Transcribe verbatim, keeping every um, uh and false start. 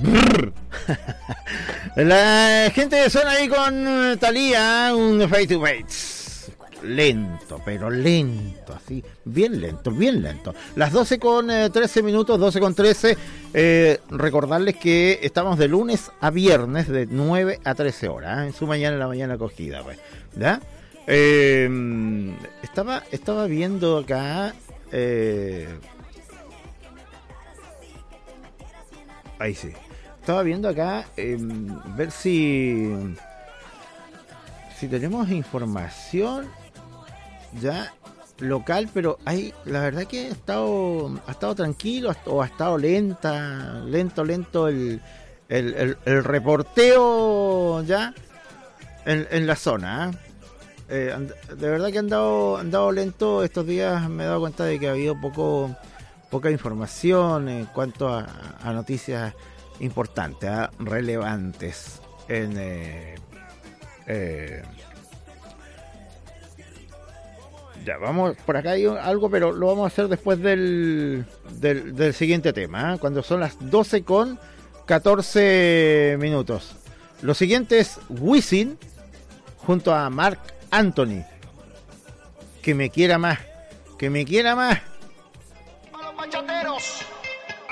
La gente suena ahí con Thalía, un Face to Face. Lento, pero lento, así, bien lento, bien lento. Las doce con trece minutos, doce con trece. Eh, recordarles que estamos de lunes a viernes de nueve a trece horas, ¿eh? En su mañana, en la mañana acogida, pues, ¿ya? Eh, estaba, estaba viendo acá. Eh, ahí sí. Estaba viendo acá, eh, ver si. Si tenemos información ya local, pero hay, la verdad que ha estado, ha estado tranquilo o ha estado lenta, lento, lento el, el, el, el reporteo ya en, en la zona, ¿eh? Eh, de verdad que han dado, han dado lento estos días. Me he dado cuenta de que ha habido poco, poca información en cuanto a, a noticias importantes, ¿eh? Relevantes en eh, eh, ya, vamos, por acá hay algo, pero lo vamos a hacer después del, del, del siguiente tema, ¿eh? Cuando son las doce con catorce minutos. Lo siguiente es Wisin junto a Marc Anthony. Que me quiera más, que me quiera más.